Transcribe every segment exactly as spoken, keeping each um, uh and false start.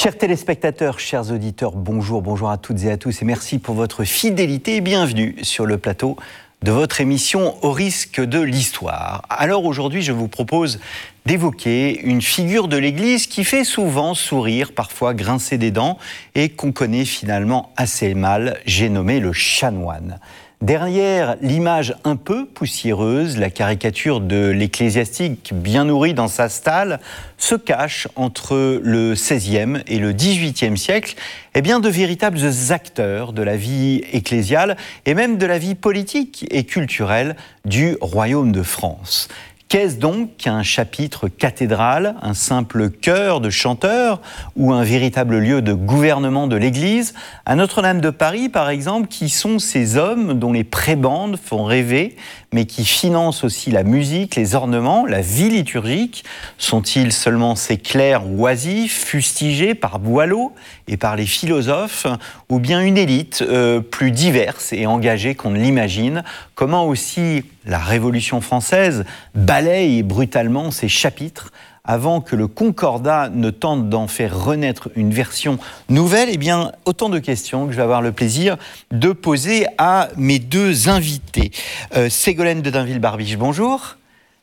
Chers téléspectateurs, chers auditeurs, bonjour, bonjour à toutes et à tous et merci pour votre fidélité et bienvenue sur le plateau de votre émission Au risque de l'histoire. Alors aujourd'hui, je vous propose d'évoquer une figure de l'Église qui fait souvent sourire, parfois grincer des dents et qu'on connaît finalement assez mal, j'ai nommé le chanoine. Derrière l'image un peu poussiéreuse, la caricature de l'ecclésiastique bien nourri dans sa stalle, se cache entre le seizième et le dix-huitième siècle eh bien, de véritables acteurs de la vie ecclésiale et même de la vie politique et culturelle du royaume de France. Qu'est-ce donc qu'un chapitre cathédral, un simple chœur de chanteurs ou un véritable lieu de gouvernement de l'Église? À Notre-Dame de Paris, par exemple, qui sont ces hommes dont les prébendes font rêver, mais qui financent aussi la musique, les ornements, la vie liturgique? Sont-ils seulement ces clercs oisifs, fustigés par Boileau et par les philosophes, ou bien une élite euh, plus diverse et engagée qu'on ne l'imagine? Comment aussi la Révolution française balaye brutalement ces chapitres avant que le Concordat ne tente d'en faire renaître une version nouvelle? Eh bien, autant de questions que je vais avoir le plaisir de poser à mes deux invités. Euh, Ségolène de Dainville-Barbiche, bonjour.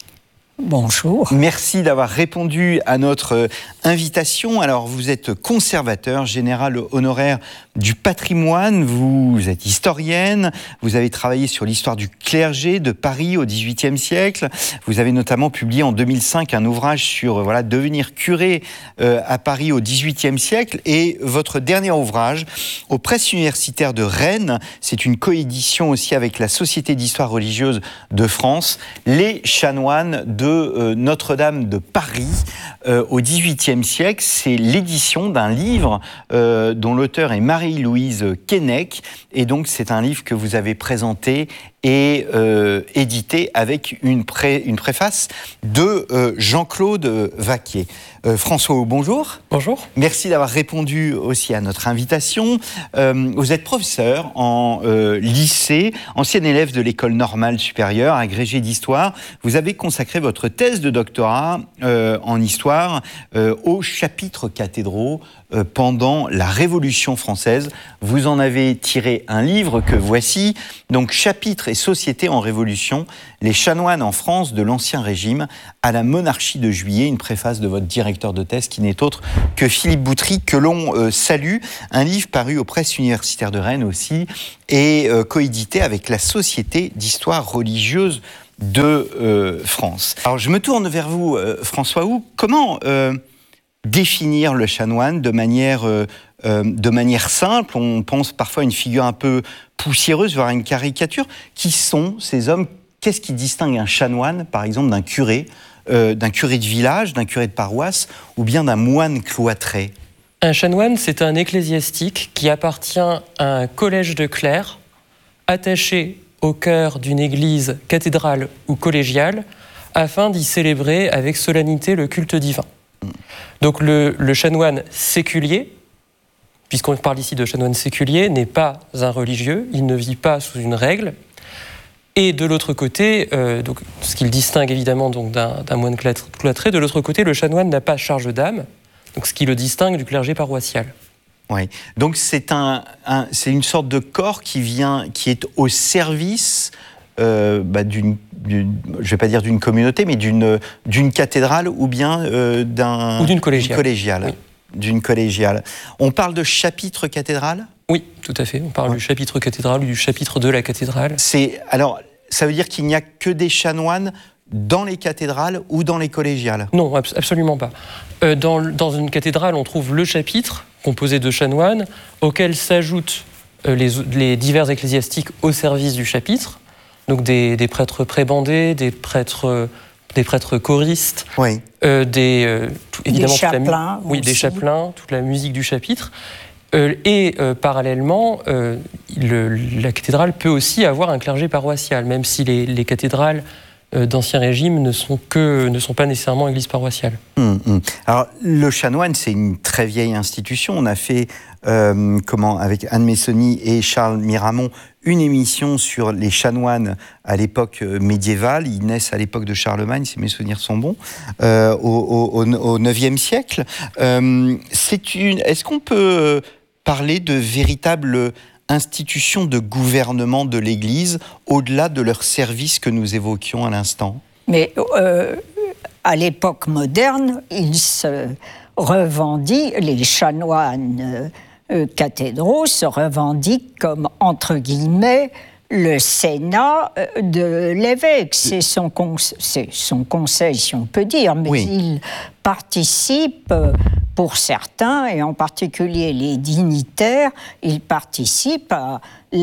Bonjour. Merci d'avoir répondu à notre invitation. Alors, vous êtes conservateur général honoraire du patrimoine, vous êtes historienne, vous avez travaillé sur l'histoire du clergé de Paris au dix-huitième siècle. Vous avez notamment publié en deux mille cinq un ouvrage sur voilà, devenir curé euh, à Paris au dix-huitième siècle. Et votre dernier ouvrage, aux presses universitaires de Rennes, c'est une coédition aussi avec la Société d'histoire religieuse de France, Les chanoines de euh, Notre-Dame de Paris euh, au dix-huitième siècle. C'est l'édition d'un livre euh, dont l'auteur est Marie-Louise Keinec. Et donc, c'est un livre que vous avez présenté et euh, édité avec une, pré, une préface de euh, Jean-Claude Vaquier. Euh, François, bonjour. Bonjour. Merci d'avoir répondu aussi à notre invitation. Euh, vous êtes professeur en euh, lycée, ancien élève de l'école normale supérieure, agrégé d'histoire. Vous avez consacré votre thèse de doctorat euh, en histoire euh, aux chapitres cathédraux euh, pendant la Révolution française. Vous en avez tiré un livre que voici, donc Chapitres et société en Révolution, les chanoines en France de l'Ancien Régime à la monarchie de Juillet, une préface de votre directeur de thèse qui n'est autre que Philippe Boutry, que l'on euh, salue. Un livre paru aux presses universitaires de Rennes aussi et euh, coédité avec la Société d'histoire religieuse de euh, France. Alors je me tourne vers vous, euh, François Hou. Comment euh, définir le chanoine de manière, euh, euh, de manière simple? On pense parfois à une figure un peu poussiéreuse, voire une caricature. Qui sont ces hommes? Qu'est-ce qui distingue un chanoine, par exemple, d'un curé, euh, d'un curé de village, d'un curé de paroisse, ou bien d'un moine cloîtré? Un chanoine, c'est un ecclésiastique qui appartient à un collège de clercs attaché au cœur d'une église cathédrale ou collégiale afin d'y célébrer avec solennité le culte divin. Donc le, le chanoine séculier, puisqu'on parle ici de chanoine séculier, n'est pas un religieux, il ne vit pas sous une règle. Et de l'autre côté, euh, donc, ce qui le distingue évidemment donc, d'un, d'un moine cloîtré, de l'autre côté, le chanoine n'a pas charge d'âme, donc ce qui le distingue du clergé paroissial. Oui, donc c'est, un, un, c'est une sorte de corps qui, vient, qui est au service euh, bah, d'une, d'une, je ne vais pas dire d'une communauté, mais d'une, d'une cathédrale ou bien euh, d'un, ou d'une collégiale. D'une collégiale. Oui. D'une collégiale. On parle de chapitre cathédrale ? Oui, tout à fait. On parle ouais. du chapitre cathédrale ou du chapitre de la cathédrale. C'est, alors, ça veut dire qu'il n'y a que des chanoines dans les cathédrales ou dans les collégiales? Non, absolument pas. Euh, dans, dans une cathédrale, on trouve le chapitre, composé de chanoines, auquel s'ajoutent euh, les, les divers ecclésiastiques au service du chapitre, donc des, des prêtres prébandés, des prêtres... Euh, des prêtres choristes, oui. euh, des, euh, tout, évidemment, des chapelains, toute la, oui, des chapelains, toute la musique du chapitre. Euh, et euh, parallèlement, euh, le, la cathédrale peut aussi avoir un clergé paroissial, même si les, les cathédrales euh, d'Ancien Régime ne sont, que, ne sont pas nécessairement églises paroissiales. Hum, hum. Alors, le chanoine, c'est une très vieille institution. On a fait, euh, comment, avec Anne Messonnier et Charles Miramont, une émission sur les chanoines à l'époque médiévale. Ils naissent à l'époque de Charlemagne, si mes souvenirs sont bons, euh, au, au, au neuvième siècle. Euh, c'est une, est-ce qu'on peut parler de véritables institutions de gouvernement de l'Église, au-delà de leur service que nous évoquions à l'instant? Mais euh, à l'époque moderne, ils se revendiquent, les chanoines euh, cathédraux se revendiquent comme, entre guillemets, le Sénat de l'évêque. C'est son, con- c'est son conseil, si on peut dire, mais oui. il participe, pour certains, et en particulier les dignitaires, ils participent à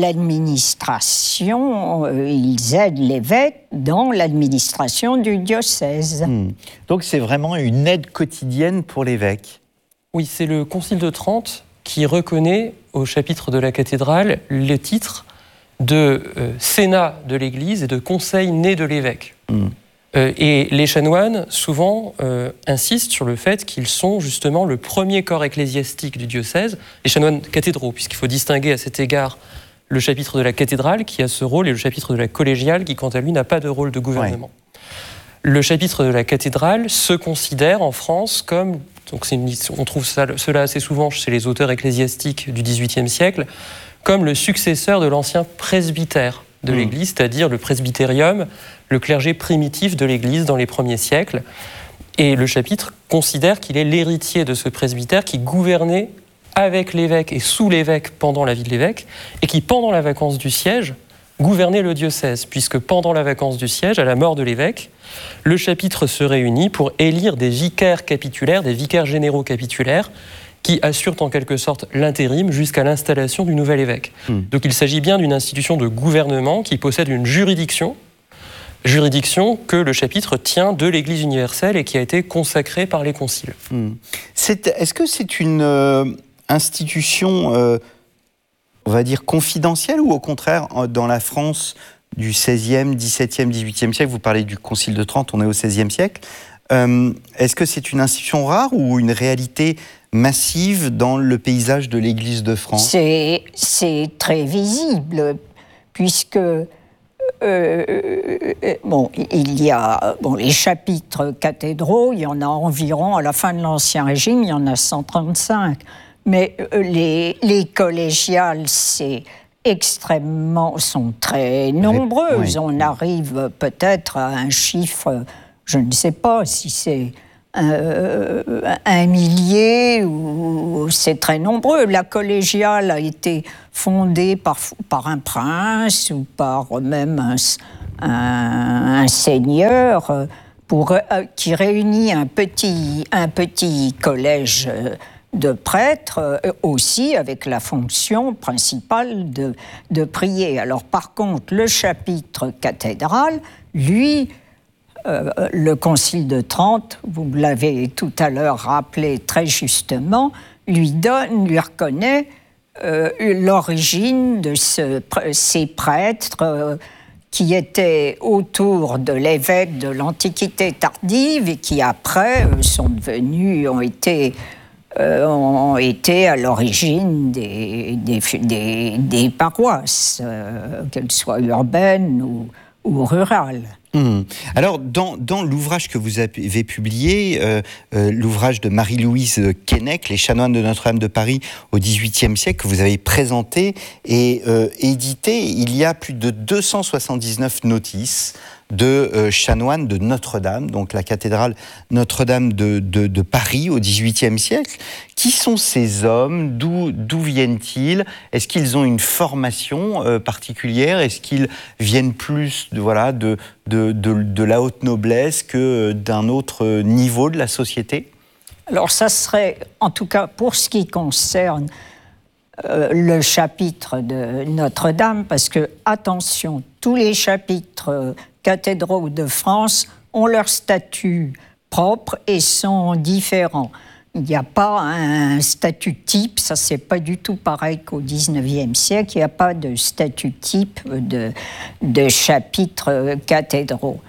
l'administration, ils aident l'évêque dans l'administration du diocèse. Mmh. Donc c'est vraiment une aide quotidienne pour l'évêque. Oui, c'est le Concile de Trente qui reconnaît au chapitre de la cathédrale le titre de euh, Sénat de l'Église et de Conseil né de l'évêque. Mmh. Euh, et les chanoines, souvent, euh, insistent sur le fait qu'ils sont justement le premier corps ecclésiastique du diocèse, les chanoines cathédraux, puisqu'il faut distinguer à cet égard le chapitre de la cathédrale qui a ce rôle et le chapitre de la collégiale qui, quant à lui, n'a pas de rôle de gouvernement. Ouais. Le chapitre de la cathédrale se considère en France comme, donc c'est une, on trouve ça, cela assez souvent chez les auteurs ecclésiastiques du dix-huitième siècle, comme le successeur de l'ancien presbytère de mmh. l'Église, c'est-à-dire le presbytérium, le clergé primitif de l'Église dans les premiers siècles. Et le chapitre considère qu'il est l'héritier de ce presbytère qui gouvernait avec l'évêque et sous l'évêque pendant la vie de l'évêque, et qui, pendant la vacance du siège, gouvernait le diocèse, puisque pendant la vacance du siège, à la mort de l'évêque, le chapitre se réunit pour élire des vicaires capitulaires, des vicaires généraux capitulaires, qui assurent en quelque sorte l'intérim jusqu'à l'installation du nouvel évêque. Mmh. Donc il s'agit bien d'une institution de gouvernement qui possède une juridiction, juridiction que le chapitre tient de l'Église universelle et qui a été consacrée par les conciles. Mmh. C'est, est-ce que c'est une euh, institution, euh, on va dire, confidentielle, ou au contraire, dans la France du seizième, dix-septième, dix-huitième siècle, vous parlez du Concile de Trente, on est au seizième siècle, euh, est-ce que c'est une institution rare ou une réalité massive dans le paysage de l'Église de France? C'est, c'est très visible, puisque euh, bon, il y a bon, les chapitres cathédraux, il y en a environ, à la fin de l'Ancien Régime, il y en a cent trente-cinq. Mais les, les collégiales, c'est extrêmement, sont très nombreuses. Oui. On arrive peut-être à un chiffre, je ne sais pas si c'est un, un millier ou c'est très nombreux. La collégiale a été fondée par, par un prince ou par même un, un, un seigneur pour, qui réunit un petit, un petit collège de prêtres, aussi avec la fonction principale de, de prier. Alors par contre, le chapitre cathédral, lui, euh, le Concile de Trente, vous l'avez tout à l'heure rappelé très justement, lui donne, lui reconnaît euh, l'origine de ce, ces prêtres euh, qui étaient autour de l'évêque de l'Antiquité tardive et qui après euh, sont devenus, ont été Euh, ont été à l'origine des, des, des, des paroisses, euh, qu'elles soient urbaines ou, ou rurales. Mmh. Alors, dans, dans l'ouvrage que vous avez publié, euh, euh, l'ouvrage de Marie-Louise Keinec, Les chanoines de Notre-Dame de Paris au dix-huitième siècle, que vous avez présenté et euh, édité, il y a plus de deux cent soixante-dix-neuf notices de euh, chanoines de Notre-Dame, donc la cathédrale Notre-Dame de, de, de Paris au dix-huitième siècle. Qui sont ces hommes? D'où, d'où viennent-ils? Est-ce qu'ils ont une formation euh, particulière? Est-ce qu'ils viennent plus de, voilà, de, de, de, de la haute noblesse que d'un autre niveau de la société? Alors ça serait, en tout cas pour ce qui concerne euh, le chapitre de Notre-Dame, parce que, attention, tous les chapitres euh, cathédraux de France ont leur statut propre et sont différents. Il n'y a pas un statut type, ça c'est pas du tout pareil qu'au dix-neuvième siècle, il n'y a pas de statut type de, de chapitres cathédraux.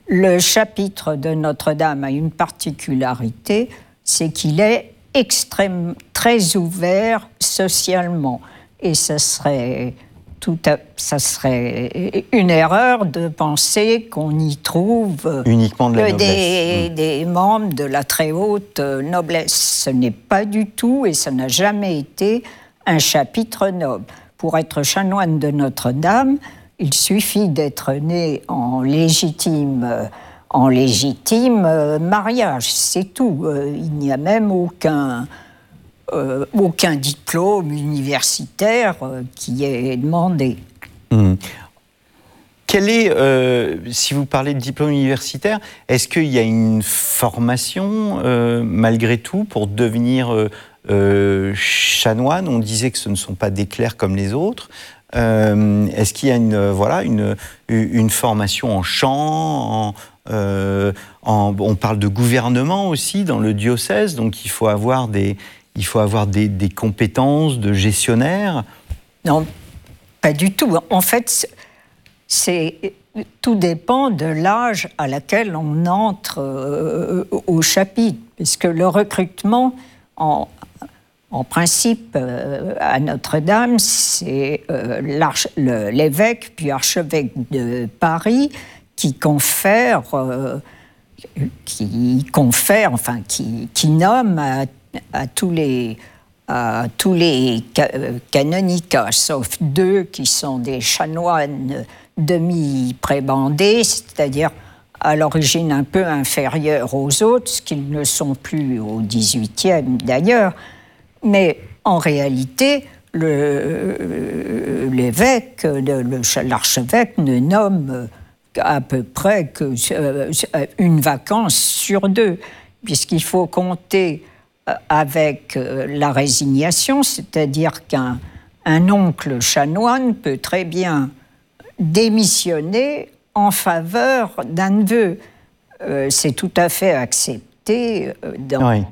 Le chapitre de Notre-Dame a une particularité, c'est qu'il est extrêmement, très ouvert socialement. Et ce serait, tout à, ça serait une erreur de penser qu'on y trouve uniquement de la noblesse. Des, mmh. des membres de la très haute noblesse. Ce n'est pas du tout, et ça n'a jamais été, un chapitre noble. Pour être chanoine de Notre-Dame, il suffit d'être né en légitime, en légitime mariage, c'est tout. Il n'y a même aucun, euh, aucun diplôme universitaire qui est demandé. Mmh. Quel est, euh, si vous parlez de diplôme universitaire, est-ce qu'il y a une formation, euh, malgré tout, pour devenir euh, euh, chanoine? On disait que ce ne sont pas des clercs comme les autres. Euh, est-ce qu'il y a une, euh, voilà, une, une formation en chant en, euh, en, on parle de gouvernement aussi dans le diocèse, donc il faut avoir des, il faut avoir des, des compétences de gestionnaire. Non, pas du tout. En fait, c'est, tout dépend de l'âge à laquelle on entre euh, au chapitre, puisque le recrutement en En principe, euh, à Notre-Dame, c'est euh, le, l'évêque puis archevêque de Paris qui confère, euh, qui confère, enfin qui, qui nomme à, à tous les à tous les ca- canonicats, sauf deux qui sont des chanoines demi-prébandés, c'est-à-dire à l'origine un peu inférieurs aux autres, ce qu'ils ne sont plus au dix-huitième d'ailleurs. Mais en réalité, le, l'évêque, le, l'archevêque ne nomme à peu près que une vacance sur deux, puisqu'il faut compter avec la résignation, c'est-à-dire qu'un un oncle chanoine peut très bien démissionner en faveur d'un neveu. Euh, c'est tout à fait accepté dans... Oui.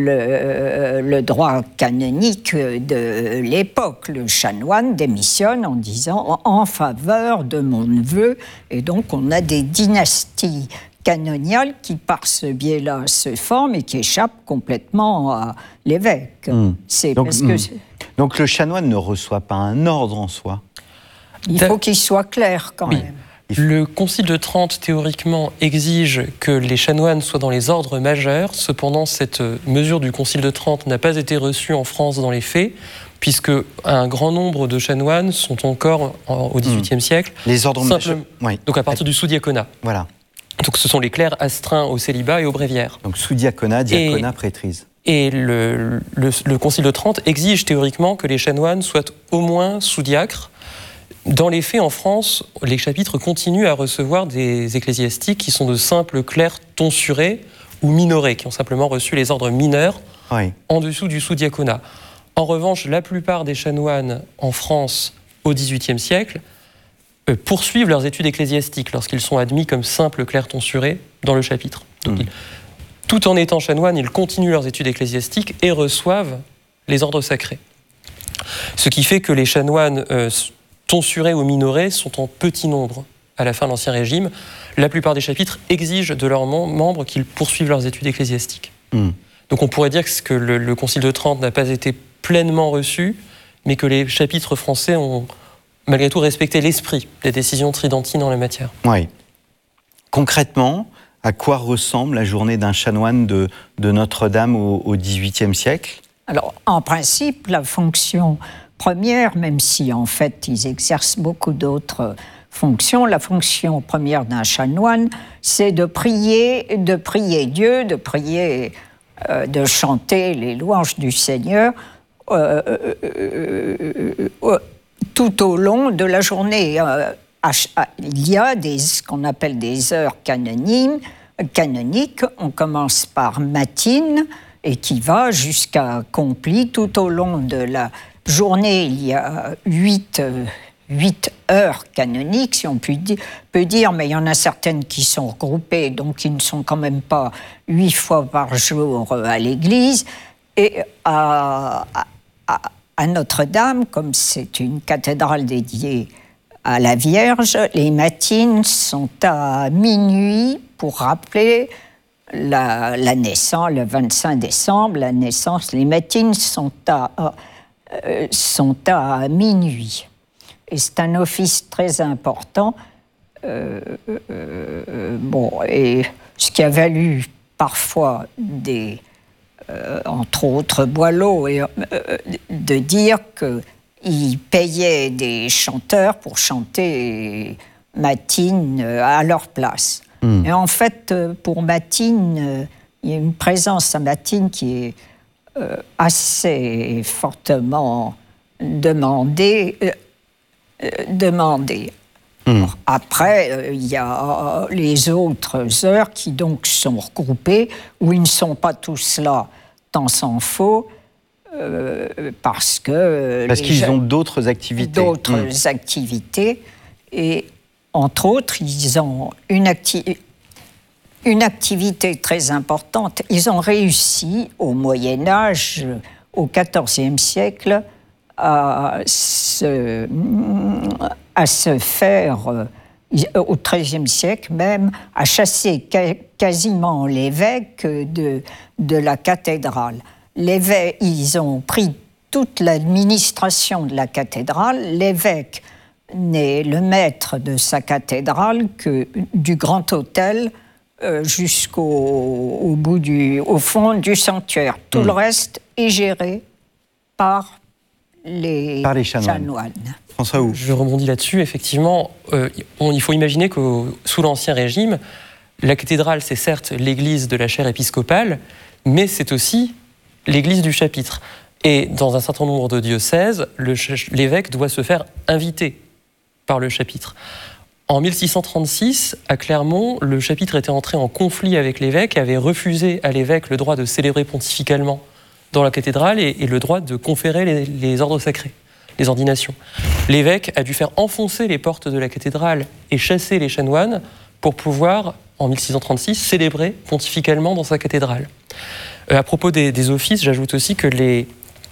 Le, le droit canonique de l'époque. Le chanoine démissionne en disant « en faveur de mon neveu », et donc on a des dynasties canoniales qui, par ce biais-là, se forment et qui échappent complètement à l'évêque. Mmh. C'est donc, parce que mmh. donc le chanoine ne reçoit pas un ordre en soi. Il faut qu'il soit clair quand oui. même. Le Concile de Trente, théoriquement, exige que les chanoines soient dans les ordres majeurs. Cependant, cette mesure du Concile de Trente n'a pas été reçue en France dans les faits, puisque un grand nombre de chanoines sont encore au dix-huitième mmh. siècle. Les ordres majeurs. Oui. Donc à partir du sous-diaconat. Voilà. Donc ce sont les clercs astreints au célibat et au bréviaire. Donc sous-diaconat, diaconat, et, prêtrise. Et le, le, le Concile de Trente exige théoriquement que les chanoines soient au moins sous-diacres. Dans les faits, en France, les chapitres continuent à recevoir des ecclésiastiques qui sont de simples clercs tonsurés ou minorés, qui ont simplement reçu les ordres mineurs oui. en dessous du sous-diaconat. En revanche, la plupart des chanoines en France au dix-huitième siècle euh, poursuivent leurs études ecclésiastiques lorsqu'ils sont admis comme simples clercs tonsurés dans le chapitre. Donc, mmh. ils, tout en étant chanoines, ils continuent leurs études ecclésiastiques et reçoivent les ordres sacrés. Ce qui fait que les chanoines euh, tonsurés ou minorés sont en petit nombre à la fin de l'Ancien Régime. La plupart des chapitres exigent de leurs membres qu'ils poursuivent leurs études ecclésiastiques. Mmh. Donc on pourrait dire que le, le Concile de Trente n'a pas été pleinement reçu, mais que les chapitres français ont malgré tout respecté l'esprit des décisions tridentines en la matière. Oui. Concrètement, à quoi ressemble la journée d'un chanoine de, de Notre-Dame au, au dix-huitième siècle ? Alors, en principe, la fonction première, même si en fait ils exercent beaucoup d'autres fonctions, la fonction première d'un chanoine, c'est de prier, de prier Dieu, de prier, euh, de chanter les louanges du Seigneur euh, euh, euh, euh, tout au long de la journée. Euh, il y a des, ce qu'on appelle des heures canoniques. canoniques. On commence par matine et qui va jusqu'à accompli tout au long de la journée. Il y a huit, euh, huit heures canoniques, si on peut dire, peut dire, mais il y en a certaines qui sont regroupées, donc qui ne sont quand même pas huit fois par jour à l'église. Et à, à, à Notre-Dame, comme c'est une cathédrale dédiée à la Vierge. Les matines sont à minuit pour rappeler la, la naissance, le vingt-cinq décembre, la naissance. Les matines sont à, euh, sont à minuit. Et c'est un office très important. Euh, euh, bon, et ce qui a valu parfois des, euh, entre autres Boileau, et, euh, de dire qu'ils payaient des chanteurs pour chanter matines à leur place. Mmh. Et en fait, pour matines, il y a une présence à matines qui est euh, assez fortement demandée. Euh, euh, demandée. Mmh. Après, euh, il y a les autres heures qui donc sont regroupées, où ils ne sont pas tous là, tant s'en faut, euh, parce que... Parce qu'ils jeunes, ont d'autres activités. D'autres mmh. activités. Et entre autres, ils ont une, acti- une activité très importante. Ils ont réussi, au Moyen-Âge, au quatorzième siècle, à se, à se faire, au treizième siècle même, à chasser ca- quasiment l'évêque de, de la cathédrale. L'évêque, ils ont pris toute l'administration de la cathédrale. L'évêque n'est le maître de sa cathédrale que du grand autel euh, jusqu'au au bout du, au fond du sanctuaire. Tout mmh. le reste est géré par les, par les chanoines. chanoines. François Hou. Je rebondis là-dessus. Effectivement, euh, on, il faut imaginer que sous l'Ancien Régime, la cathédrale, c'est certes l'église de la chaire épiscopale, mais c'est aussi l'église du chapitre. Et dans un certain nombre de diocèses, le, l'évêque doit se faire inviter par le chapitre. En mille six cent trente-six, à Clermont, le chapitre était entré en conflit avec l'évêque et avait refusé à l'évêque le droit de célébrer pontificalement dans la cathédrale et, et le droit de conférer les, les ordres sacrés, les ordinations. L'évêque a dû faire enfoncer les portes de la cathédrale et chasser les chanoines pour pouvoir, en mille six cent trente-six, célébrer pontificalement dans sa cathédrale. Euh, à propos des, des offices, j'ajoute aussi que les,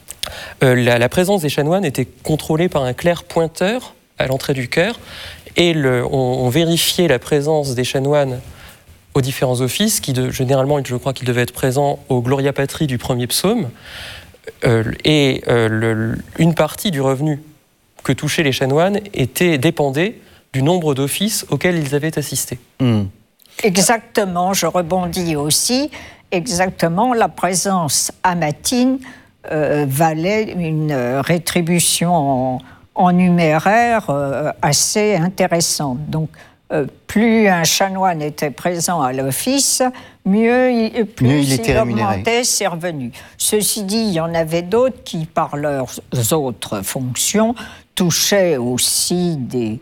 euh, la, la présence des chanoines était contrôlée par un clerc pointeur à l'entrée du chœur, et le, on, on vérifiait la présence des chanoines aux différents offices, qui de, généralement, je crois qu'ils devaient être présents au Gloria Patri du premier psaume, euh, et euh, le, une partie du revenu que touchaient les chanoines était, dépendait du nombre d'offices auxquels ils avaient assisté. Mmh. Exactement, je rebondis aussi, exactement, la présence à matines euh, valait une rétribution en, en numéraire euh, assez intéressante. Donc, euh, plus un chanoine était présent à l'office, mieux il, plus mieux il, était il augmentait ses revenus. Ceci dit, il y en avait d'autres qui, par leurs autres fonctions, touchaient aussi des,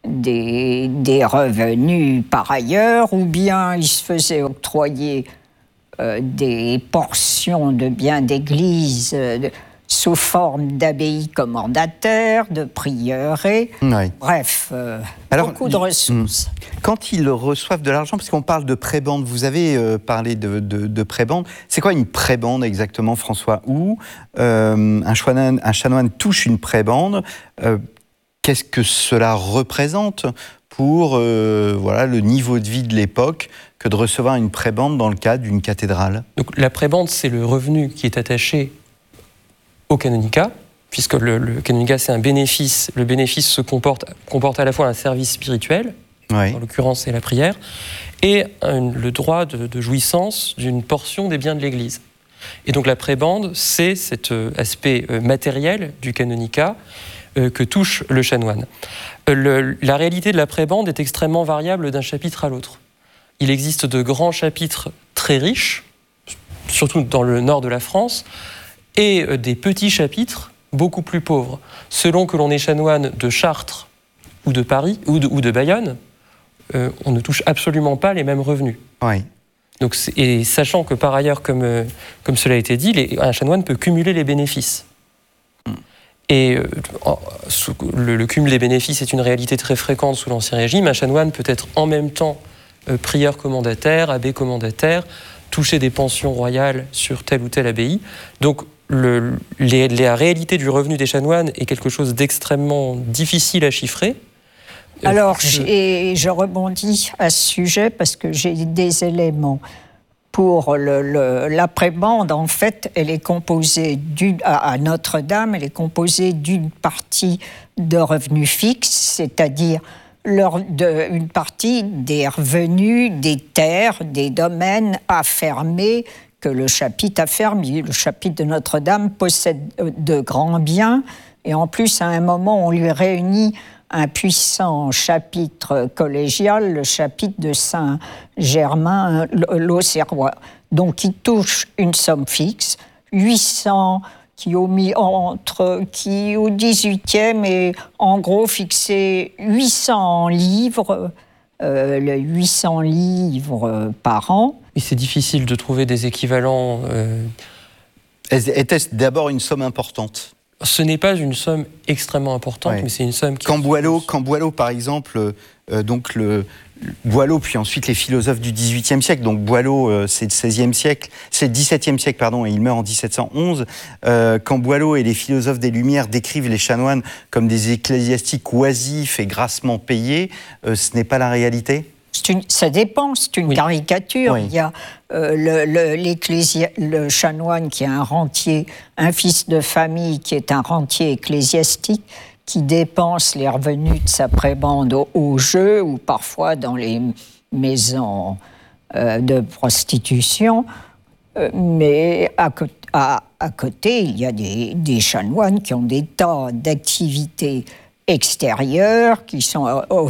des, des revenus par ailleurs, ou bien ils se faisaient octroyer euh, des portions de biens d'église euh, sous forme d'abbayes commendataires, de prieurés, oui. bref, euh, Alors, beaucoup de ressources. Quand ils reçoivent de l'argent, parce qu'on parle de prébende, vous avez euh, parlé de, de, de prébende, c'est quoi une prébende exactement, François Hou euh, un, chanoine, un chanoine touche une prébende, euh, qu'est-ce que cela représente pour euh, voilà, le niveau de vie de l'époque que de recevoir une prébende dans le cadre d'une cathédrale? Donc, la prébende, c'est le revenu qui est attaché au canonicat, puisque le, le canonicat, c'est un bénéfice. Le bénéfice se comporte, comporte à la fois un service spirituel, oui. en l'occurrence, c'est la prière, et un, le droit de, de jouissance d'une portion des biens de l'Église. Et donc la prébende, c'est cet euh, aspect euh, matériel du canonicat euh, que touche le chanoine. Euh, le, la réalité de la prébende est extrêmement variable d'un chapitre à l'autre. Il existe de grands chapitres très riches, surtout dans le nord de la France, et des petits chapitres beaucoup plus pauvres. Selon que l'on est chanoine de Chartres ou de Paris ou de, ou de Bayonne, euh, on ne touche absolument pas les mêmes revenus. Oui. Donc, et sachant que par ailleurs, comme, euh, comme cela a été dit, les, un chanoine peut cumuler les bénéfices. Mm. Et euh, le, le cumul des bénéfices est une réalité très fréquente sous l'Ancien Régime. Un chanoine peut être en même temps euh, prieur commandataire, abbé commandataire, toucher des pensions royales sur telle ou telle abbaye. Donc, Le, les, la réalité du revenu des chanoines est quelque chose d'extrêmement difficile à chiffrer, Alors, j'ai, je rebondis à ce sujet parce que j'ai des éléments. Pour le, le, l'après-bande, en fait, elle est composée d'une, à, à Notre-Dame, elle est composée d'une partie de revenus fixes, c'est-à-dire leur, de, une partie des revenus des terres, des domaines affermés que le chapitre a fermé. Le chapitre de Notre-Dame possède de grands biens et en plus, à un moment, on lui réunit un puissant chapitre collégial, le chapitre de Saint-Germain, l'Auxerrois. Donc, il touche une somme fixe, huit cents, qui au, entre, qui au dix-huitième est en gros fixé huit cents livres, euh, le huit cents livres par an. Et c'est difficile de trouver des équivalents. Euh... Était-ce d'abord une somme importante ? Ce n'est pas une somme extrêmement importante, ouais. mais c'est une somme qui... Quand Boileau, quand Boileau par exemple, euh, donc le, Boileau, puis ensuite les philosophes du dix-huitième siècle, donc Boileau, euh, c'est le seizième siècle, c'est le dix-septième siècle, pardon, et il meurt en dix-sept cent onze. Euh, quand Boileau et les philosophes des Lumières décrivent les chanoines comme des ecclésiastiques oisifs et grassement payés, euh, ce n'est pas la réalité ? Une, ça dépend, c'est une oui. caricature. Oui. Il y a euh, le, le, le chanoine qui est un rentier, un fils de famille qui est un rentier ecclésiastique, qui dépense les revenus de sa prébende au, au jeu ou parfois dans les maisons euh, de prostitution. Euh, mais à, à, à côté, il y a des, des chanoines qui ont des tas d'activités extérieures, qui sont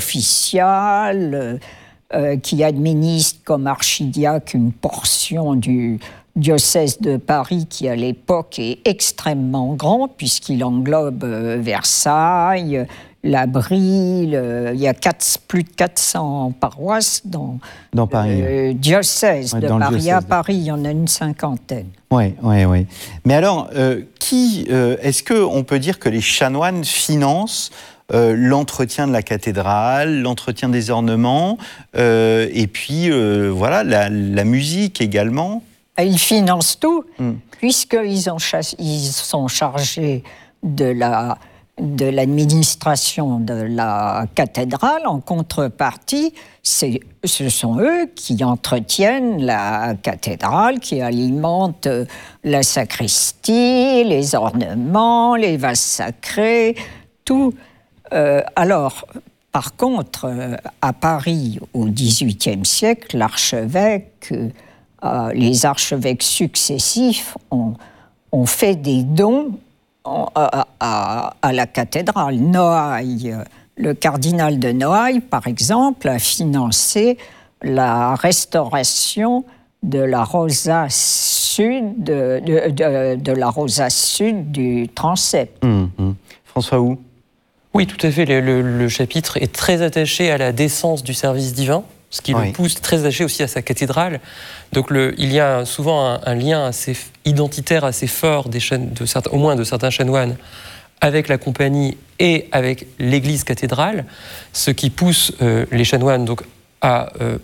officiales, Euh, qui administre comme archidiacre une portion du diocèse de Paris qui, à l'époque, est extrêmement grand, puisqu'il englobe euh, Versailles, la Brie, le, il y a quatre, plus de quatre cents paroisses dans, dans Paris. le diocèse ouais, de Paris. Diocèse à Paris, il y en a une cinquantaine. Oui, oui, oui. Mais alors, euh, qui, euh, est-ce qu'on peut dire que les chanoines financent Euh, l'entretien de la cathédrale, l'entretien des ornements, euh, et puis euh, voilà, la, la musique également. Ils financent tout, mm. puisqu'ils ont cha- ils sont chargés de, la, de l'administration de la cathédrale. En contrepartie, c'est, ce sont eux qui entretiennent la cathédrale, qui alimentent la sacristie, les ornements, les vases sacrés, tout. Euh, alors, par contre, euh, à Paris, au dix-huitième siècle, l'archevêque, euh, les archevêques successifs ont, ont fait des dons en, à, à, à la cathédrale. Noailles, le cardinal de Noailles, par exemple, a financé la restauration de la rosace sud, de, de, de, de la rosace sud du transept. Mmh, mmh. François Hou. Oui, tout à fait. Le, le, le chapitre est très attaché à la décence du service divin, ce qui oui. le pousse très attaché aussi à sa cathédrale. Donc, le, il y a souvent un, un lien assez identitaire assez fort, des chano- de certains, au moins de certains chanoines, avec la compagnie et avec l'église cathédrale, ce qui pousse euh, les chanoines donc, à, euh,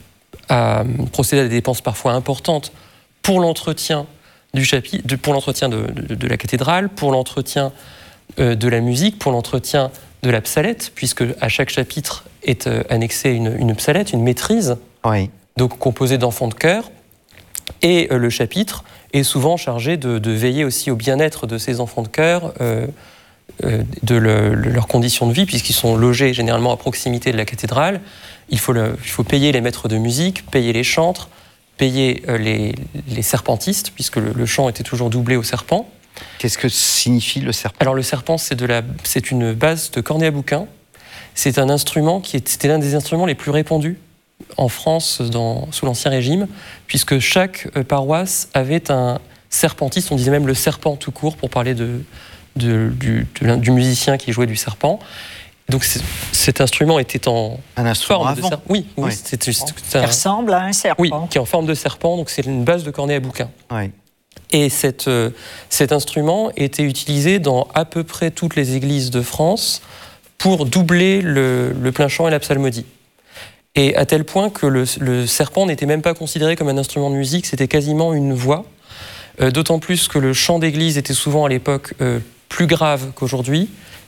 à procéder à des dépenses parfois importantes pour l'entretien du chapitre, de, pour l'entretien de, de, de la cathédrale, pour l'entretien de la musique, pour l'entretien de la psalette, puisque à chaque chapitre est euh, annexée une, une psalette, une maîtrise, oui. donc composée d'enfants de chœur, et euh, le chapitre est souvent chargé de, de veiller aussi au bien-être de ces enfants de chœur, euh, euh, de le, le, leurs conditions de vie, puisqu'ils sont logés généralement à proximité de la cathédrale. Il faut, le, il faut payer les maîtres de musique, payer les chantres, payer euh, les, les serpentistes, puisque le, le chant était toujours doublé au serpent. Qu'est-ce que signifie le serpent ? Alors le serpent, c'est, de la, c'est une base de cornet à bouquin. C'est un instrument qui est, c'était l'un des instruments les plus répandus en France dans, sous l'Ancien Régime, puisque chaque paroisse avait un serpentiste, on disait même le serpent tout court pour parler de, de, du, de, du musicien qui jouait du serpent. Donc cet instrument était en un instrument forme avant. de serpent. Oui, oui, oui. c'est, c'est, c'est, c'est un... ressemble à un serpent. Oui, qui est en forme de serpent, donc c'est une base de cornet à bouquin. Oui. Et cette, euh, cet instrument était utilisé dans à peu près toutes les églises de France pour doubler le, le plain chant et la psalmodie. Et à tel point que le, le serpent n'était même pas considéré comme un instrument de musique, c'était quasiment une voix. Euh, d'autant plus que le chant d'église était souvent à l'époque euh, plus grave qu'aujourd'hui,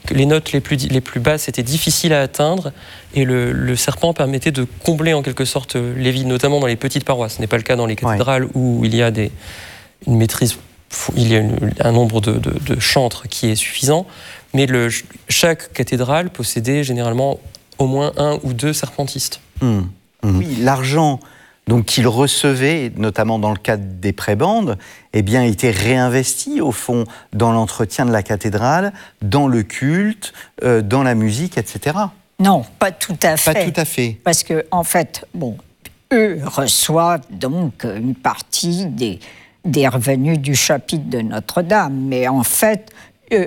que les notes les plus, les plus basses étaient difficiles à atteindre et le, le serpent permettait de combler en quelque sorte les vides, notamment dans les petites paroisses. Ce n'est pas le cas dans les cathédrales, ouais, où il y a des, une maîtrise, il y a une, un nombre de, de, de chantres qui est suffisant, mais le, chaque cathédrale possédait généralement au moins un ou deux serpentistes. Mmh. Mmh. Oui, l'argent donc qu'il recevait, notamment dans le cadre des prébendes, eh bien, était réinvesti au fond dans l'entretien de la cathédrale, dans le culte, euh, dans la musique, et cetera. Non, pas tout à fait. Pas tout à fait. Parce que en fait, bon, eux reçoivent donc une partie des, des revenus du chapitre de Notre-Dame, mais en fait, euh,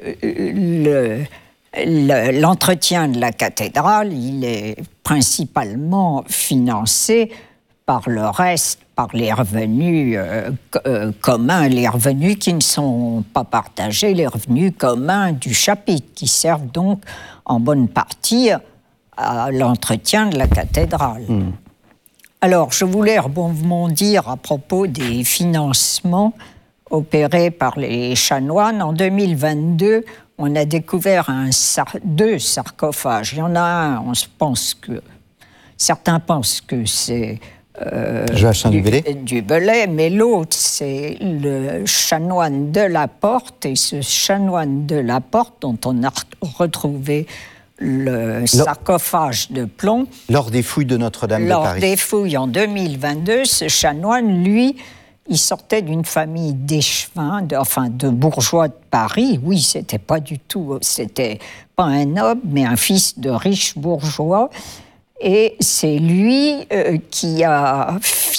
le Le, l'entretien de la cathédrale, il est principalement financé par le reste, par les revenus euh, euh, communs, les revenus qui ne sont pas partagés, les revenus communs du chapitre, qui servent donc en bonne partie à l'entretien de la cathédrale. Mmh. Alors, je voulais rebondir à propos des financements opérés par les chanoines. En deux mille vingt-deux, on a découvert un sar- deux sarcophages. Il y en a un, on se pense que... Certains pensent que c'est euh, du, du Belay, mais l'autre, c'est le chanoine de la Porte. Et ce chanoine de la Porte, dont on a retrouvé le sarcophage de plomb... Lors des fouilles de Notre-Dame de Paris. Lors des fouilles en deux mille vingt-deux, ce chanoine, lui... Il sortait d'une famille d'échevins, de, enfin de bourgeois de Paris. Oui, c'était pas du tout, c'était pas un noble, mais un fils de riches bourgeois. Et c'est lui euh, qui a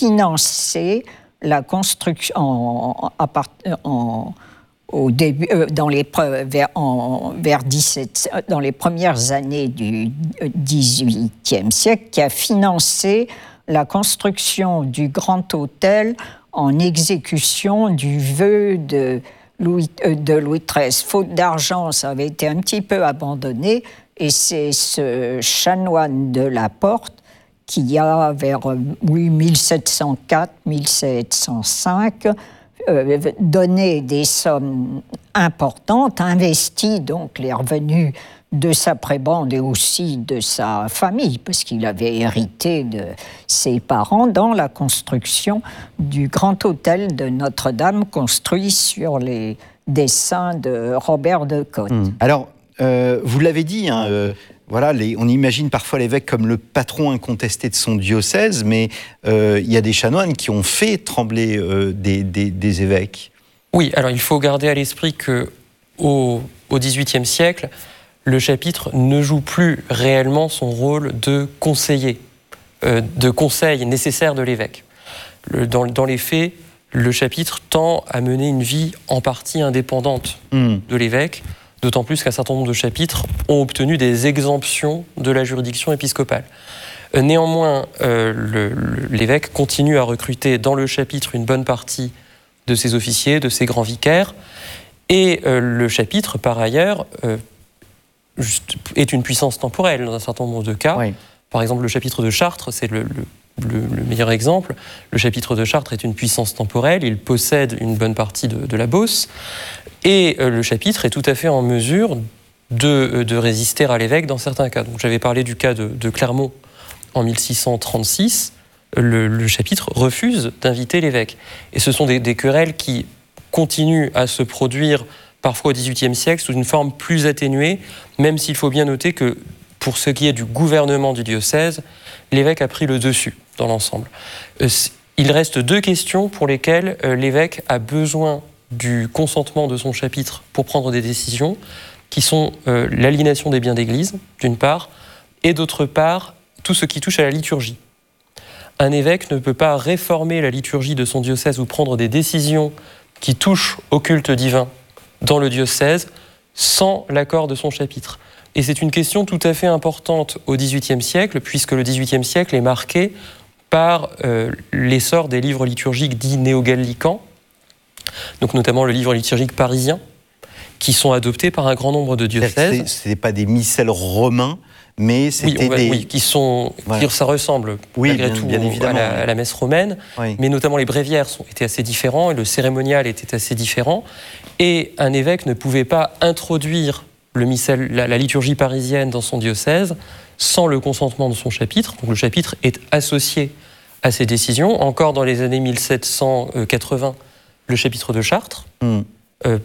financé la construction en, en, en, au début, euh, dans les vers, en, vers dix-sept, dans les premières années du dix-huitième siècle, qui a financé la construction du Grand Hôtel en exécution du vœu de Louis, euh, de Louis treize. Faute d'argent, ça avait été un petit peu abandonné, et c'est ce chanoine de la Porte qui a, vers oui, mille sept cent quatre mille sept cent cinq, euh, donné des sommes importantes, investi donc les revenus de sa prébende et aussi de sa famille, parce qu'il avait hérité de ses parents dans la construction du grand hôtel de Notre-Dame, construit sur les dessins de Robert de Cotte. Mmh. Alors, euh, vous l'avez dit, hein, euh, voilà, les, on imagine parfois l'évêque comme le patron incontesté de son diocèse, mais euh, il y a des chanoines qui ont fait trembler euh, des, des, des évêques. Oui, alors il faut garder à l'esprit qu'au au dix-huitième siècle, le chapitre ne joue plus réellement son rôle de conseiller, euh, de conseil nécessaire de l'évêque. Le, dans, dans les faits, le chapitre tend à mener une vie en partie indépendante mmh. de l'évêque, d'autant plus qu'un certain nombre de chapitres ont obtenu des exemptions de la juridiction épiscopale. Euh, néanmoins, euh, le, le, l'évêque continue à recruter dans le chapitre une bonne partie de ses officiers, de ses grands vicaires, et euh, le chapitre, par ailleurs, euh, Juste, est une puissance temporelle dans un certain nombre de cas. Oui. Par exemple, le chapitre de Chartres, c'est le, le, le, le meilleur exemple. Le chapitre de Chartres est une puissance temporelle, il possède une bonne partie de, de la Beauce, et euh, le chapitre est tout à fait en mesure de, de résister à l'évêque dans certains cas. Donc, j'avais parlé du cas de, de Clermont en mille six cent trente-six, le, le chapitre refuse d'inviter l'évêque. Et ce sont des, des querelles qui continuent à se produire parfois au dix-huitième siècle, sous une forme plus atténuée, même s'il faut bien noter que, pour ce qui est du gouvernement du diocèse, l'évêque a pris le dessus dans l'ensemble. Il reste deux questions pour lesquelles l'évêque a besoin du consentement de son chapitre pour prendre des décisions, qui sont l'aliénation des biens d'église, d'une part, et d'autre part, tout ce qui touche à la liturgie. Un évêque ne peut pas réformer la liturgie de son diocèse ou prendre des décisions qui touchent au culte divin dans le diocèse sans l'accord de son chapitre. Et c'est une question tout à fait importante au dix-huitième siècle, puisque le dix-huitième siècle est marqué par euh, l'essor des livres liturgiques dits néo-gallicans, donc notamment le livre liturgique parisien, qui sont adoptés par un grand nombre de diocèses. Ce n'étaient pas des missels romains, mais c'était oui, des... Oui, qui sont... Voilà. Ça ressemble oui, malgré bien, tout bien au, à, la, à la messe romaine, oui. Mais notamment les bréviaires sont, étaient assez différents, et le cérémonial était assez différent, et un évêque ne pouvait pas introduire le missel, la, la liturgie parisienne dans son diocèse sans le consentement de son chapitre. Donc le chapitre est associé à ces décisions. Encore dans les années mille sept cent quatre-vingts, le chapitre de Chartres, mmh. euh,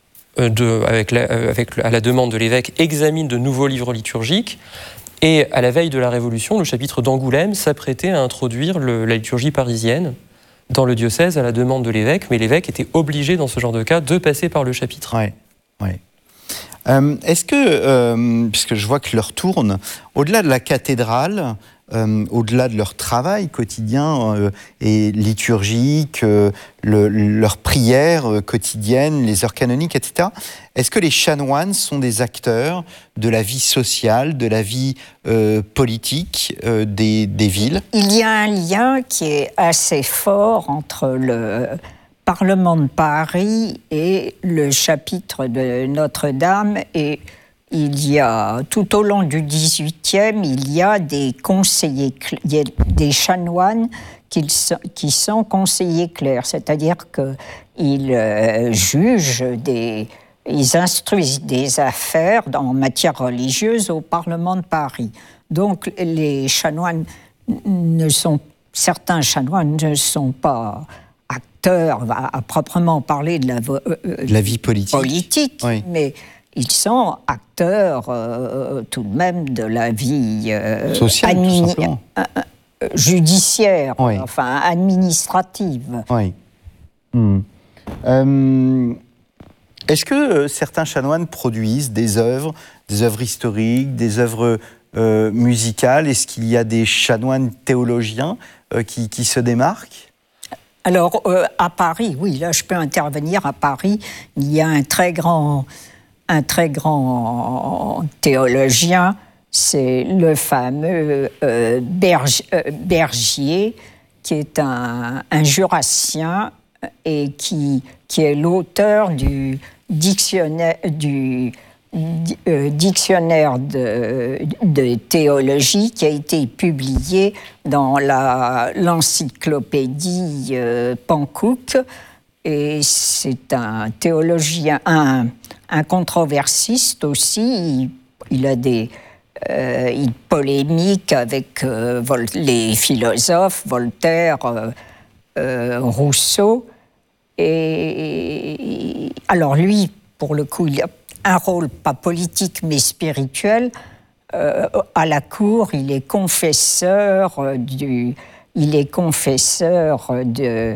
de, avec la, avec, à la demande de l'évêque, examine de nouveaux livres liturgiques. Et à la veille de la Révolution, le chapitre d'Angoulême s'apprêtait à introduire le, la liturgie parisienne dans le diocèse à la demande de l'évêque, mais l'évêque était obligé dans ce genre de cas de passer par le chapitre. Ouais, ouais. Euh, est-ce que, euh, puisque je vois que l'heure tourne, au-delà de la cathédrale, euh, au-delà de leur travail quotidien euh, et liturgique, euh, le, leurs prières euh, quotidiennes, les heures canoniques, et cetera, est-ce que les chanoines sont des acteurs de la vie sociale, de la vie euh, politique euh, des, des villes ? Il y a un lien qui est assez fort entre le Parlement de Paris et le chapitre de Notre-Dame, et il y a, tout au long du dix-huitième, il y a des conseillers, il y a des chanoines qui sont, qui sont conseillers clercs, c'est-à-dire qu'ils euh, jugent des... Ils instruisent des affaires en matière religieuse au Parlement de Paris. Donc les chanoines ne sont... Certains chanoines ne sont pas acteurs à, à proprement parler de la, euh, de la vie politique, politique oui. Mais ils sont acteurs euh, tout de même de la vie euh, sociale, admini- tout simplement. Euh, euh, judiciaire, oui. enfin administrative. Oui. Mmh. Euh, est-ce que euh, certains chanoines produisent des œuvres, des œuvres historiques, des œuvres euh, musicales ? Est-ce qu'il y a des chanoines théologiens euh, qui, qui se démarquent ? Alors, euh, à Paris, oui, là, je peux intervenir. À Paris, il y a un très grand, un très grand théologien, c'est le fameux euh, Berg, euh, Bergier, qui est un, un jurassien et qui, qui est l'auteur du dictionnaire, du, Euh, dictionnaire de, de théologie qui a été publié dans la, l'encyclopédie euh, Pankouk. Et c'est un théologien, un, un controversiste aussi. Il, il a des... Euh, il polémique avec euh, Vol- les philosophes, Voltaire, euh, euh, Rousseau. Et alors lui, pour le coup, il a un rôle pas politique mais spirituel. Euh, à la cour, il est confesseur du, il est confesseur de,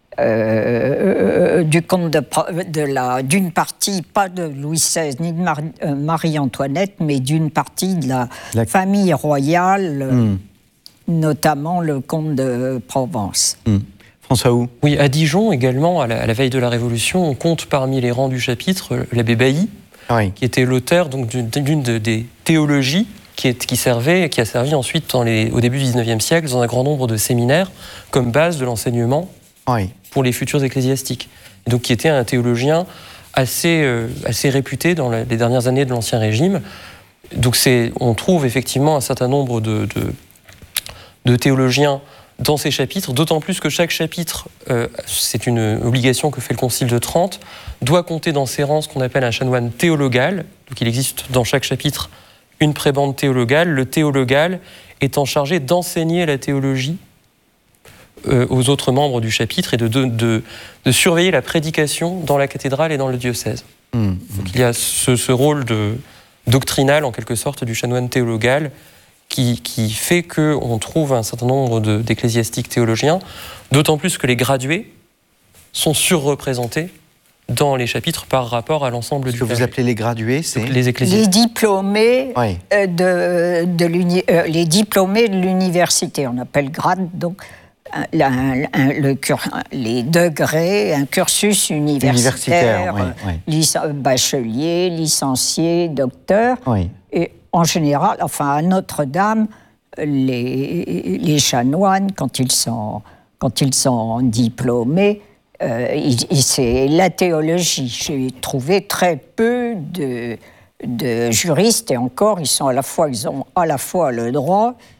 euh, du comte de, de la, d'une partie, pas de Louis seize ni de Marie, euh, Marie-Antoinette, mais d'une partie de la, la... famille royale, mmh. notamment le comte de Provence. Mmh. François Hou. Oui, à Dijon également, à la, à la veille de la Révolution, on compte parmi les rangs du chapitre l'abbé Bailly, oui. qui était l'auteur donc, d'une, d'une de, des théologies qui, est, qui, servait, qui a servi ensuite dans les, au début du dix-neuvième siècle dans un grand nombre de séminaires comme base de l'enseignement oui. pour les futurs ecclésiastiques. Et donc qui était un théologien assez, euh, assez réputé dans la, les dernières années de l'Ancien Régime. Donc c'est, on trouve effectivement un certain nombre de, de, de théologiens dans ces chapitres, d'autant plus que chaque chapitre, euh, c'est une obligation que fait le Concile de Trente, doit compter dans ses rangs ce qu'on appelle un chanoine théologal. Donc il existe dans chaque chapitre une prébende théologale. Le théologal étant chargé d'enseigner la théologie euh, aux autres membres du chapitre et de, de, de, de surveiller la prédication dans la cathédrale et dans le diocèse. Mmh. Donc il y a ce, ce rôle de, doctrinal, en quelque sorte, du chanoine théologal, Qui, qui fait qu'on trouve un certain nombre de, d'ecclésiastiques théologiens, d'autant plus que les gradués sont surreprésentés dans les chapitres par rapport à l'ensemble du clergé. Ce que vous appelez les gradués, c'est les ecclésiastiques. Les diplômés, oui. de, de l'uni, euh, les diplômés de l'université, on appelle grade, donc un, un, un, le cur, les degrés, un cursus universitaire, universitaire oui, oui. Lic, bachelier, licencié, docteur, oui. Et en général, enfin à Notre-Dame, les, les chanoines, quand ils sont, quand ils sont diplômés, euh, ils, c'est la théologie. J'ai trouvé très peu de, de juristes, et encore, ils, sont à la fois, ils ont à la fois le droit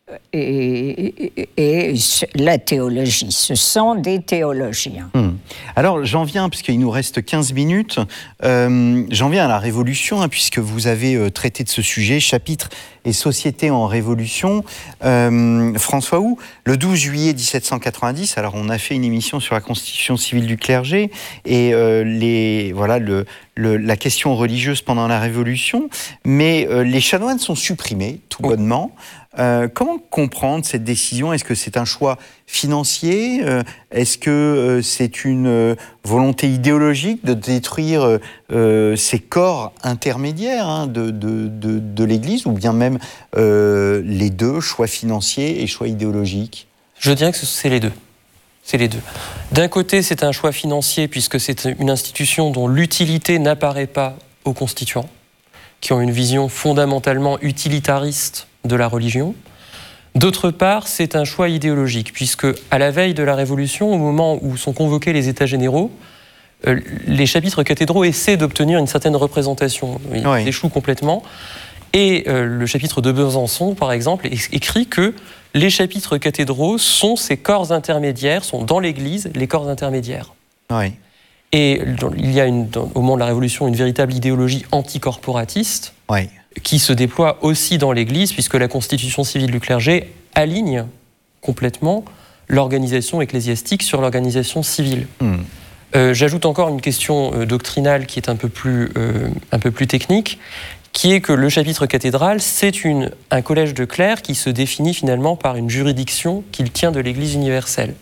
et, et, et la théologie. Ce sont des théologiens. Hum. Alors, j'en viens, puisqu'il nous reste quinze minutes, euh, j'en viens à la Révolution, hein, puisque vous avez euh, traité de ce sujet, chapitre et société en Révolution. Euh, François Houx, le douze juillet dix-sept cent quatre-vingt-dix, alors on a fait une émission sur la constitution civile du clergé, et euh, les, voilà, le, le, la question religieuse pendant la Révolution, mais euh, les chanoines sont supprimés, tout oui. bonnement. Euh, comment comprendre cette décision? Est-ce que c'est un choix financier? euh, Est-ce que euh, c'est une euh, volonté idéologique de détruire euh, ces corps intermédiaires hein, de, de, de, de l'Église, ou bien même euh, les deux, choix financiers et choix idéologiques? Je dirais que c'est les deux. C'est les deux. D'un côté, c'est un choix financier, puisque c'est une institution dont l'utilité n'apparaît pas aux constituants, qui ont une vision fondamentalement utilitariste de la religion. D'autre part, c'est un choix idéologique, puisque à la veille de la Révolution, au moment où sont convoqués les États généraux, euh, les chapitres cathédraux essaient d'obtenir une certaine représentation. Ils oui. échouent complètement. Et euh, le chapitre de Besançon, par exemple, écrit que les chapitres cathédraux sont ces corps intermédiaires, sont dans l'Église les corps intermédiaires. Oui. Et il y a une, au moment de la Révolution une véritable idéologie anticorporatiste oui. qui se déploie aussi dans l'Église, puisque la constitution civile du clergé aligne complètement l'organisation ecclésiastique sur l'organisation civile. Mmh. Euh, j'ajoute encore une question euh, doctrinale qui est un peu plus, euh, un peu plus technique, qui est que le chapitre cathédral, c'est une, un collège de clercs qui se définit finalement par une juridiction qu'il tient de l'Église universelle.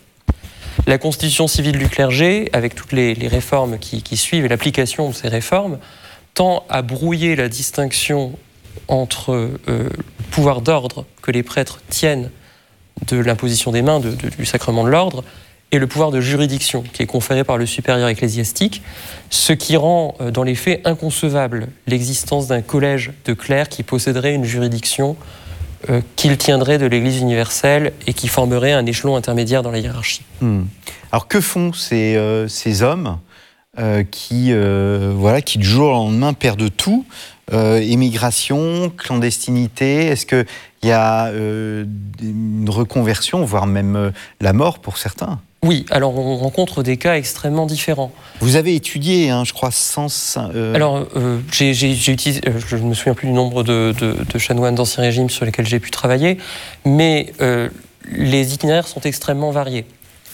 La constitution civile du clergé, avec toutes les, les réformes qui, qui suivent et l'application de ces réformes, tend à brouiller la distinction entre euh, le pouvoir d'ordre que les prêtres tiennent de l'imposition des mains, de, de, du sacrement de l'ordre, et le pouvoir de juridiction qui est conféré par le supérieur ecclésiastique, ce qui rend euh, dans les faits inconcevable l'existence d'un collège de clercs qui posséderait une juridiction euh, qu'il tiendrait de l'Église universelle et qui formerait un échelon intermédiaire dans la hiérarchie. Mmh. Alors que font ces, euh, ces hommes euh, qui, euh, voilà, qui du jour au lendemain perdent tout, euh, émigration, clandestinité, est-ce qu'il y a euh, une reconversion, voire même euh, la mort pour certains? Oui, alors on rencontre des cas extrêmement différents. Vous avez étudié, hein, je crois, cent... Euh... Alors, euh, j'ai, j'ai, j'ai utilisé, euh, je ne me souviens plus du nombre de, de, de chanoines d'Ancien Régime sur lesquels j'ai pu travailler, mais euh, les itinéraires sont extrêmement variés.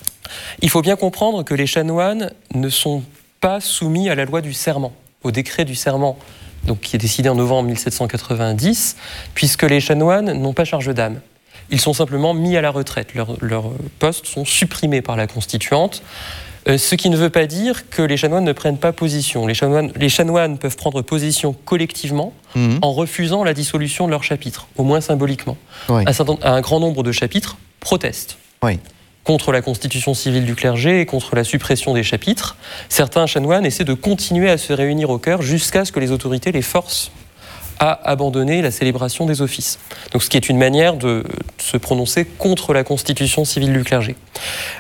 Il faut bien comprendre que les chanoines ne sont pas soumis à la loi du serment, au décret du serment, donc, qui est décidé en novembre mille sept cent quatre-vingt-dix, puisque les chanoines n'ont pas charge d'âme. Ils sont simplement mis à la retraite. Leurs, leurs postes sont supprimés par la constituante, euh, ce qui ne veut pas dire que les chanoines ne prennent pas position. Les chanoines, les chanoines peuvent prendre position collectivement mmh. en refusant la dissolution de leur chapitre, au moins symboliquement. Oui. Un, certain, un grand nombre de chapitres protestent oui. contre la constitution civile du clergé et contre la suppression des chapitres. Certains chanoines essaient de continuer à se réunir au chœur jusqu'à ce que les autorités les forcent à abandonner la célébration des offices. Donc, ce qui est une manière de se prononcer contre la constitution civile du clergé.